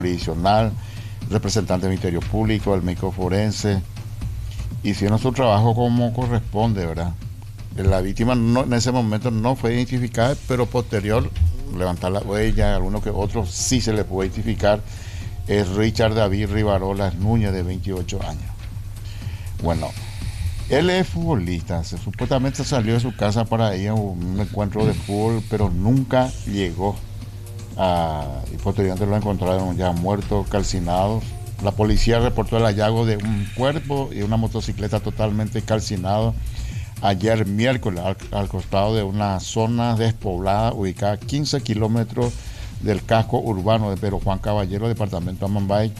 jurisdiccional, representante del Ministerio Público, el médico forense, hicieron su trabajo como corresponde, ¿verdad? La víctima en ese momento no fue identificada, pero posterior, levantar la huella, algunos que otros sí se le pudo identificar, es Richard David Rivarolas Núñez, de 28 años. Bueno, él es futbolista, supuestamente salió de su casa para ir a un encuentro de fútbol, pero nunca llegó y posteriormente lo encontraron ya muertos, calcinados. La policía reportó el hallazgo de un cuerpo y una motocicleta totalmente calcinado ayer miércoles al costado de una zona despoblada ubicada a 15 kilómetros del casco urbano de Pedro Juan Caballero, departamento de Amambay.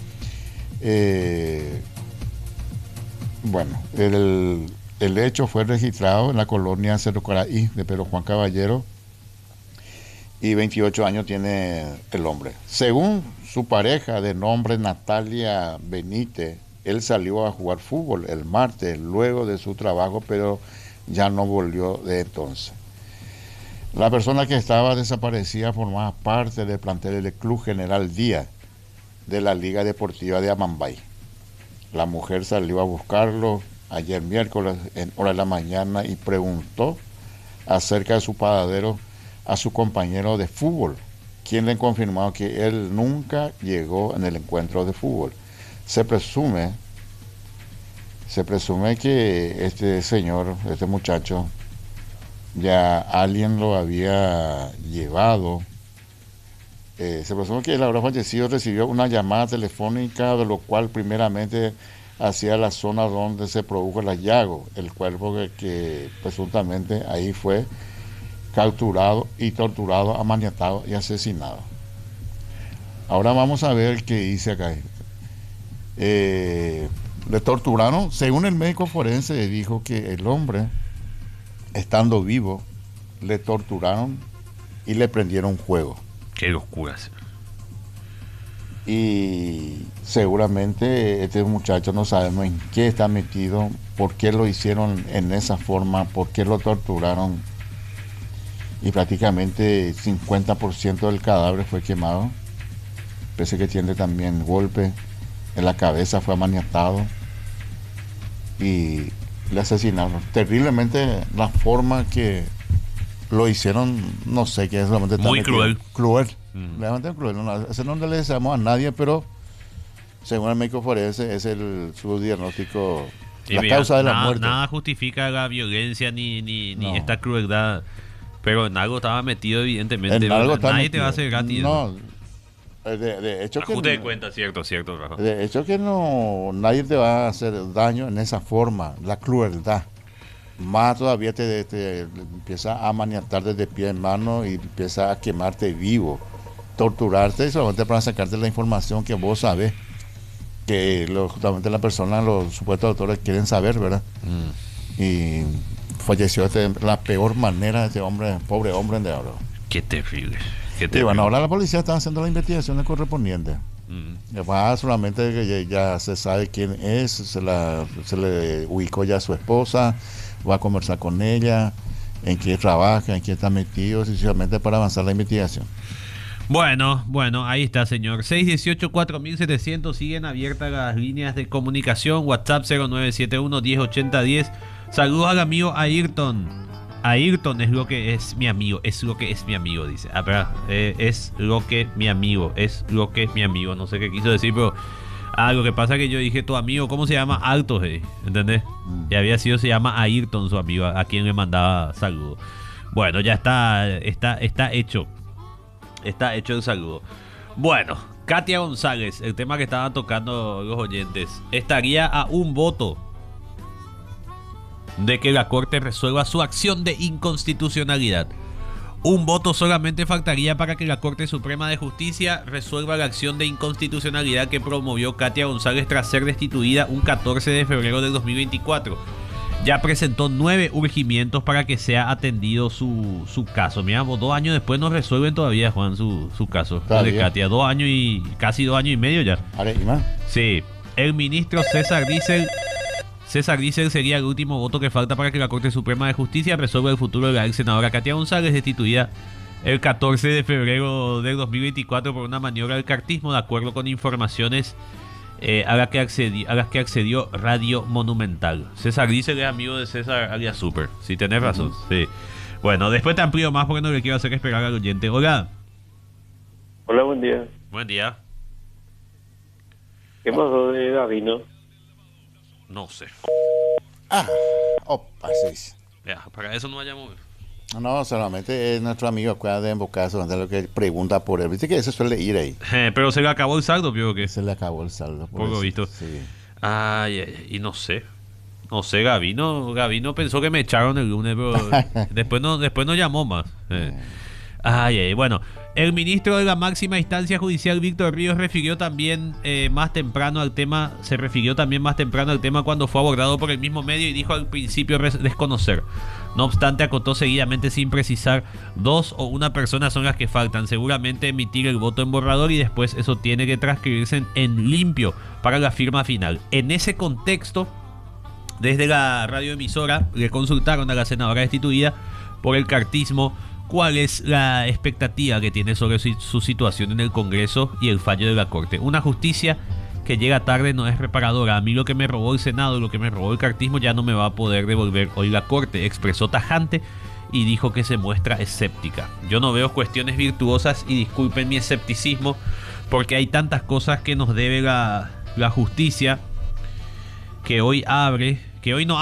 Bueno, el hecho fue registrado en la colonia Cerro Caraí de Pedro Juan Caballero y 28 años tiene el hombre. Según su pareja de nombre Natalia Benítez, él salió a jugar fútbol el martes luego de su trabajo, pero ya no volvió de entonces. La persona que estaba desaparecida formaba parte del plantel del Club General Díaz de la Liga Deportiva de Amambay. La mujer salió a buscarlo ayer miércoles en hora de la mañana y preguntó acerca de su paradero a su compañero de fútbol, quien le confirmó que él nunca llegó en el encuentro de fútbol. Se presume que este señor, este muchacho, ya alguien lo había llevado. Se presume que él habrá fallecido, recibió una llamada telefónica, de lo cual primeramente hacia la zona donde se produjo el hallazgo. El cuerpo que presuntamente ahí fue capturado y torturado, amaniatado y asesinado. Ahora vamos a ver qué dice acá. Le torturaron, según el médico forense, dijo que el hombre, estando vivo, le torturaron y le prendieron fuego. Qué locuras. Y seguramente este muchacho, no sabemos en qué está metido, por qué lo hicieron en esa forma, por qué lo torturaron. Y prácticamente 50% del cadáver fue quemado. Pese que tiene también golpe en la cabeza, fue amaniatado y le asesinaron. Terriblemente la forma que lo hicieron, no sé qué es, realmente muy cruel. Cruel. Realmente cruel. Ese no le deseamos a nadie, pero según el médico forense es su diagnóstico, Sí, la mira, causa de la muerte. Nada justifica la violencia ni No. esta crueldad. Pero en algo estaba metido, evidentemente. En algo está nadie metido. te va a hacer gratis. No, de hecho que Ajuste de cuenta, cierto, Rafa. de hecho que no, nadie te va a hacer daño en esa forma, la crueldad. Más todavía te empieza a maniatar desde pie en mano y empieza a quemarte vivo, torturarte solamente para sacarte la información que vos sabés, que justamente la persona, los supuestos autores quieren saber, ¿verdad? Y falleció de la peor manera este hombre, pobre hombre de oro. Qué terrible. Y bueno, ahora la policía está haciendo las investigaciones correspondientes. Solamente que ya se sabe quién es, se le ubicó ya a su esposa, va a conversar con ella, en qué trabaja, en qué está metido, sencillamente para avanzar la investigación. Bueno, ahí está, señor. 618-4700, siguen abiertas las líneas de comunicación. WhatsApp 0971-1080-10. Saludos al amigo Ayrton. Ayrton es lo que es mi amigo, es lo que es mi amigo, dice. Es lo que mi amigo, es lo que es mi amigo. No sé qué quiso decir, pero lo que pasa es que yo dije tu amigo, ¿cómo se llama? Alto, ¿entendés? Y había sido, se llama Ayrton su amigo, a quien le mandaba saludos. Bueno, ya está hecho. Está hecho el saludo. Bueno, Katia González, el tema que estaban tocando los oyentes, estaría a un voto de que la Corte resuelva su acción de inconstitucionalidad. Un voto solamente faltaría para que la Corte Suprema de Justicia resuelva la acción de inconstitucionalidad que promovió Katia González tras ser destituida un 14 de febrero del 2024. Ya presentó 9 urgimientos para que sea atendido su caso. Mira, 2 años después no resuelven todavía, Juan, su caso de Katia. 2 años y casi 2 años y medio ya. ¿Y más? Sí. El ministro César Diesel sería el último voto que falta para que la Corte Suprema de Justicia resuelva el futuro de la ex senadora Katia González, destituida el 14 de febrero del 2024 por una maniobra del cartismo, de acuerdo con informaciones a las que accedió Radio Monumental. César dice que es amigo de César alias Super. Si tenés razón, sí. Bueno, después te amplío más porque no le quiero hacer esperar al oyente. Hola. Hola, buen día. Buen día. ¿Qué pasó de Gavino? No sé. Opa, sí. Ya, para eso no vayamos. No, solamente es nuestro amigo acá de Embocazo, donde lo que pregunta por él. Viste que eso suele ir ahí. Pero se le acabó el saldo, ¿vio que? Se le acabó el saldo. Por lo visto. Sí. Ay, y no sé. No sé, Gavino pensó que me echaron el lunes, pero después no llamó más. Ay, bueno. El ministro de la máxima instancia judicial, Víctor Ríos, se refirió también más temprano al tema cuando fue abordado por el mismo medio y dijo al principio desconocer. No obstante, acotó seguidamente sin precisar 2 o 1 persona son las que faltan. Seguramente emitir el voto en borrador y después eso tiene que transcribirse en limpio para la firma final. En ese contexto, desde la radioemisora le consultaron a la senadora destituida por el cartismo cuál es la expectativa que tiene sobre su situación en el Congreso y el fallo de la Corte. Una justicia que llega tarde no es reparadora. A mí lo que me robó el Senado, lo que me robó el cartismo ya no me va a poder devolver hoy la Corte, expresó tajante y dijo que se muestra escéptica. Yo no veo cuestiones virtuosas y disculpen mi escepticismo porque hay tantas cosas que nos debe la justicia que hoy no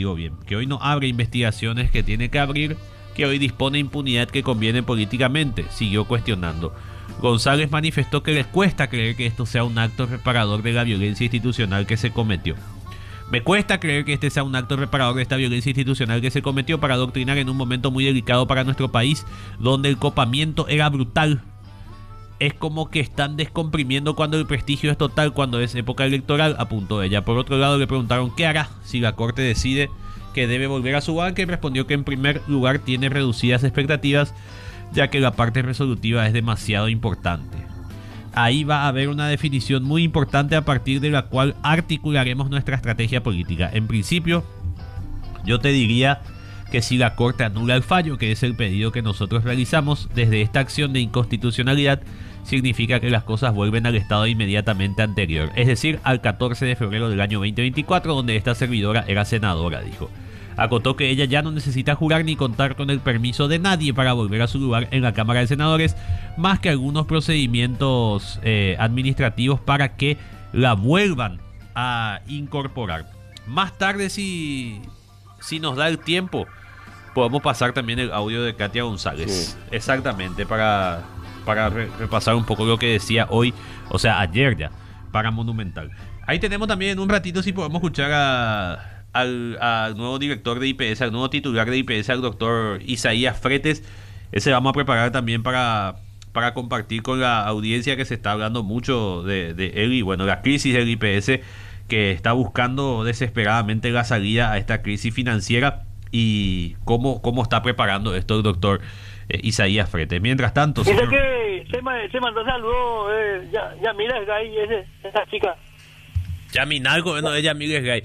abre investigaciones que tiene que abrir, que hoy dispone impunidad que conviene políticamente, siguió cuestionando. González manifestó que les cuesta creer que esto sea un acto reparador de la violencia institucional que se cometió. Me cuesta creer que este sea un acto reparador de esta violencia institucional que se cometió para adoctrinar en un momento muy delicado para nuestro país, donde el copamiento era brutal. Es como que están descomprimiendo cuando el prestigio es total, cuando es época electoral, apuntó ella. Por otro lado, le preguntaron qué hará si la Corte decide que debe volver a su banca y respondió que en primer lugar tiene reducidas expectativas, ya que la parte resolutiva es demasiado importante. Ahí va a haber una definición muy importante a partir de la cual articularemos nuestra estrategia política. En principio, yo te diría que si la Corte anula el fallo, que es el pedido que nosotros realizamos desde esta acción de inconstitucionalidad, significa que las cosas vuelven al estado inmediatamente anterior, es decir, al 14 de febrero del año 2024, donde esta servidora era senadora, dijo. Acotó que ella ya no necesita jurar ni contar con el permiso de nadie para volver a su lugar en la Cámara de Senadores, más que algunos procedimientos administrativos para que la vuelvan a incorporar. Más tarde, si nos da el tiempo, podemos pasar también el audio de Katia González. Sí. Exactamente, para repasar un poco lo que decía hoy, o sea, ayer ya, para Monumental. Ahí tenemos también en un ratito si podemos escuchar al nuevo director de IPS, al nuevo titular de IPS, al doctor Isaías Fretes. Ese vamos a preparar también para compartir con la audiencia, que se está hablando mucho de él y bueno, la crisis del IPS, que está buscando desesperadamente la salida a esta crisis financiera y cómo está preparando esto el doctor Isaías Fretes. Mientras tanto, dice que se mandó saludos Yamila Gay, esa chica. Yaminal, bueno, de Yamila Gay.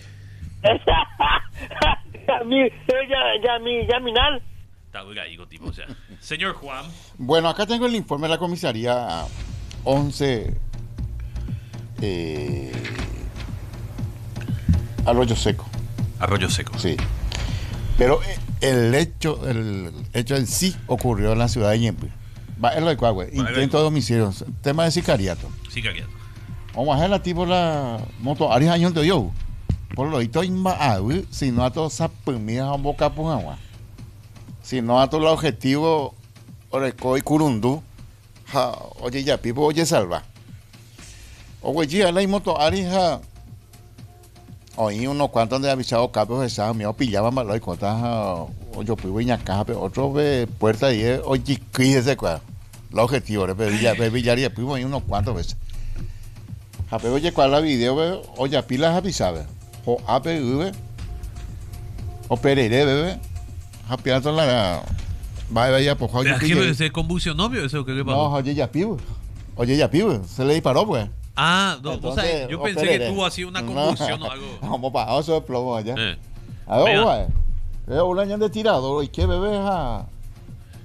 Yaminal. Está muy gallego, tipo, o sea. Señor Juan. Bueno, acá tengo el informe de la comisaría 11 Arroyo Seco. Arroyo Seco. Sí. Pero el hecho en sí ocurrió en la ciudad de Ñempe. Es lo de Cuagüe. Intento de homicidio. Tema de sicariato. Sicariato. Vamos a hacer la tipo la moto. Ari años de yo. Por lo visto, si no a todos sapumías a boca por agua. Si no a todo el objetivo, Oreco y Curundú. Oye, ya, pipo, oye, salva. Oye, ya, la moto Ari, oí unos cuantos de avisados capos de esa, me pillaban malo y contas, yo fui en acá, pero otro de puerta y oye, cuídese, cuál. El objetivo, Villaría, pipo, ahí unos cuantos veces. Pero oye, ¿cuál la video? Oye, pilas avisadas. O APV, o Perere, bebé. Apiato la. Vaya, pues, oye. ¿Se convulsionó, vio eso? ¿Qué le pasó? No, oye, ya pivo. Se le disparó, pues. Ah, no, entonces, o sea, yo pensé que tuvo así una convulsión o algo. Vamos para eso de plomo allá. A ver, güey. Es un año de tirado, ¿y qué bebé?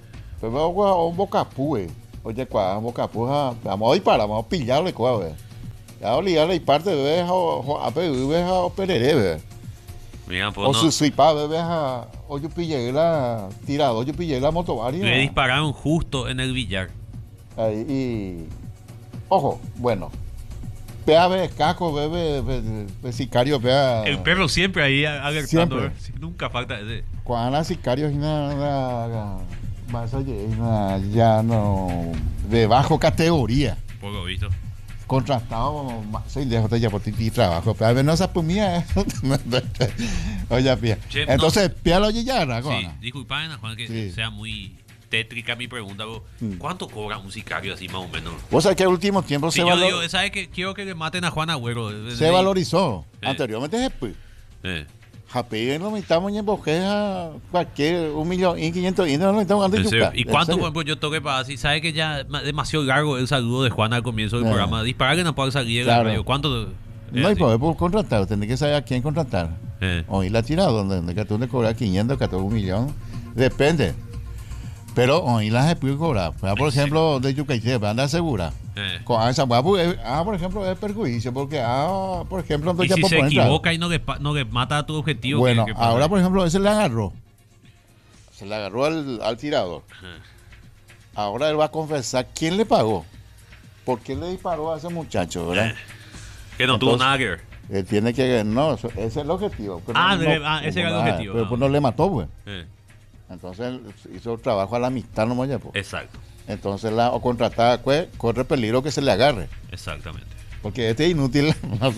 Pero vamos a un bocapú, oye, cuál bocapú, vamos a disparar, vamos a pillarle, cuál, ya obligarle y parte de vez a perere, Mira, pues o no. su suipa, bebé, o yo pillé la tirado, yo pillé la motovaria. Le dispararon justo en el billar. Ahí, y ojo, bueno, vea, ve, caco, bebé, sicario, vea. El perro siempre ahí alertando. Siempre. Sí, nunca falta ese. Cuando sicarios y nada, más allá, ya no, de bajo categoría. Por lo visto. Contratado, soy lejos de ya por ti trabajo, pero a ver, no se pumía. Oye, pía. Che, Entonces, pía lo ya, Sí, disculpa, Juan, que Sí. sea muy tétrica mi pregunta. Pero ¿cuánto cobra un sicario así más o menos? Vos sabés que en el último tiempo Si yo digo, ¿sabes qué? Quiero que le maten a Juan Agüero. se valorizó. Sí. Anteriormente, Eh. Japé, no necesitamos ni en bosqueja cualquier 1.500.000 no necesitamos ¿En antes serio? yuca. ¿Y cuánto, por ejemplo, yo toqué para así? ¿Sabes que ya demasiado largo el saludo de Juan al comienzo del programa? Disparar que no puedo salir de la Claro. radio. ¿Cuánto? No hay así? poder contratar, tenés que saber a quién contratar. Eh. Hoy la tirado, donde tú le cobras 500, 14 un millón, depende. Pero hoy la se puede cobrar. Por ejemplo, de Yucaiche, anda segura. Con esa por ejemplo, es perjuicio, porque por ejemplo, Y ya si por se poner, equivoca y no le mata a tu objetivo. bueno, ¿qué pasa? ahora por ejemplo, ese le agarró. Se le agarró al tirador. Ahora él va a confesar quién le pagó. ¿Por qué le disparó a ese muchacho, verdad? Que no tuvo Entonces, nada que ver. Él tiene que. No, ese es el objetivo. Pero Ese era el nada, objetivo. Pero pues no le mató, pues. Eh, Entonces él hizo trabajo a la amistad nomás ya, pues. Exacto, Entonces o contratada, pues, corre peligro que se le agarre. exactamente. Porque este es inútil.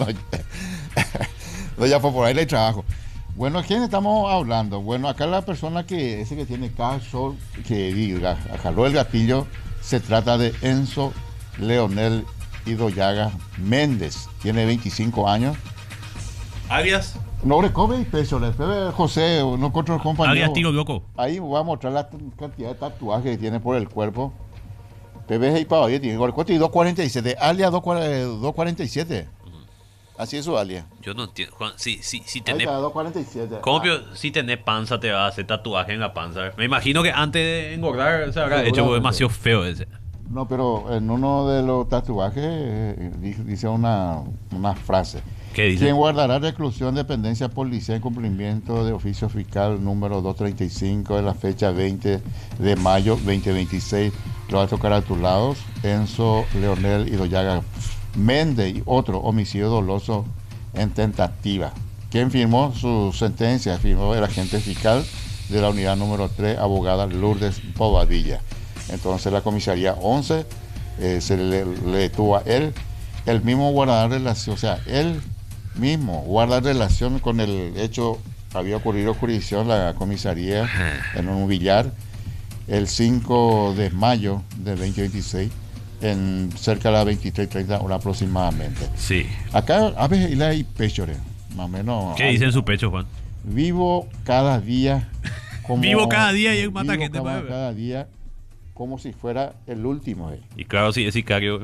No, ya por ahí le trabajo. Bueno, ¿a quién estamos hablando? Bueno, acá la persona ese que tiene caso, que jaló el gatillo, se trata de Enzo Leonel Idoyaga Méndez. Tiene 25 años. Alias No recobre y peso, le pebe José, no contra el compañero. Alias Tiro Loco. Ahí voy a mostrar la cantidad de tatuajes que tiene por el cuerpo. Bebé y Pablo tiene el cuerpo y 247, alias 247. Así es su alias. Yo no entiendo. Juan, si Ahí tenés. está, 247. ¿Cómo si tenés panza te va a hacer tatuaje en la panza? Me imagino que antes de engordar se habrá hecho Seguramente. demasiado feo ese. No, pero en uno de los tatuajes dice una frase. ¿Qué dice? Quien guardará reclusión, dependencia policial en cumplimiento de oficio fiscal número 235 de la fecha 20 de mayo 2026. Los altos caratulados, Enzo Leonel Idoyaga Méndez y otro homicidio doloso en tentativa. Quien firmó su sentencia, firmó el agente fiscal de la unidad número 3, abogada Lourdes Bobadilla. Entonces la comisaría 11 se le detuvo a él, el mismo guardar relación, o sea, él mismo guarda relación con el hecho que había ocurrido en jurisdicción, la comisaría en un billar, el 5 de mayo de 2026, en cerca de las 23:30 horas aproximadamente. Sí. Acá a veces y hay pechores, más o menos. ¿Qué dice en su pecho, Juan? Vivo cada día como. Vivo cada día y él mata gente, cada, pues. cada día como si fuera el último. Y claro, sí, es sicario.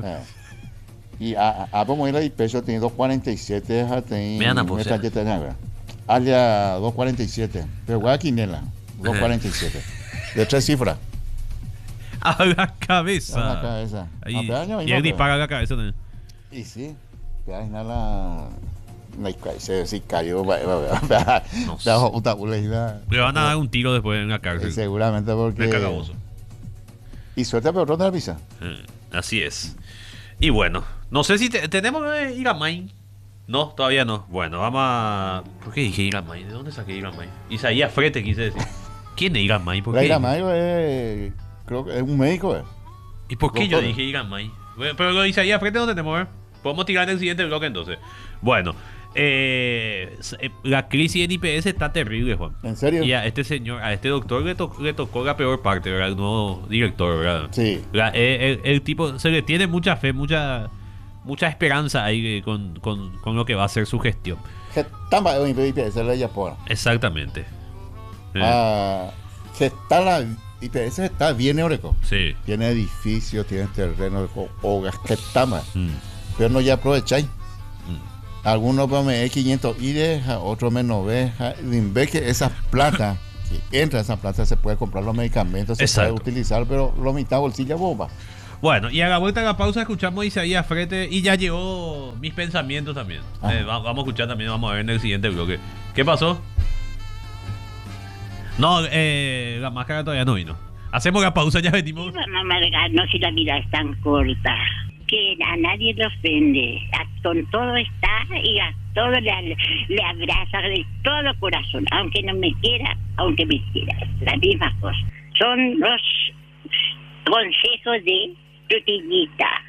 Y vamos a ir a peso, tiene 247, Me anda por ser. Alia 247, pero voy a quinela, 247, de 3 cifras. A la cabeza. A la cabeza. Ahí, A pedaño, y él dispara a la cabeza también. Y sí, pedaño la sicario, No sé. Le van a dar un tiro después en la cárcel. seguramente De porque. cagaboso. Y suelta pero de la visa. Así es. Y bueno, no sé si tenemos que ir a Main. No, todavía no. Bueno, vamos a. ¿Por qué dije ir a Main? ¿De dónde saqué ir a Main? Isaías Frete quise decir. ¿Quién es ir a Main? ¿Por La qué? Iramayo es, creo que es un médico. ¿Y por qué yo Doctor. dije ir a Main? Bueno, pero lo de Isaías Frete no tenemos, ¿eh? Podemos tirar en el siguiente bloque entonces. Bueno, la crisis en IPS está terrible, Juan. ¿En serio? Y a este señor, a este doctor le tocó la peor parte, ¿verdad? El nuevo director, ¿verdad? Sí. El tipo se le tiene mucha fe, mucha esperanza ahí con lo que va a ser su gestión. Que tamba en IPS la yapora. Exactamente. Que está la IPS está bien oreco. Sí. Tiene edificios, tiene terrenos, hogas, que tama. Mm. Pero no ya aprovecháis. Algunos me 500 y deja, otros me 90. En vez que esas plata que entra esa plata se puede comprar los medicamentos, se Exacto. puede utilizar, pero lo mitad bolsilla bomba. Bueno, y a la vuelta de la pausa escuchamos a Isaías Frete y ya llegó mis pensamientos también. Ajá. Vamos a escuchar también, vamos a ver en el siguiente bloque. ¿Qué pasó? No, la máscara todavía no vino. Hacemos la pausa, ya venimos. Vamos a amargarnos si la vida es tan corta. Que a nadie le ofende. Con todo está y a todo le abraza de todo corazón. Aunque no me quiera, aunque me quiera. La misma cosa. Son los consejos de Frutillita.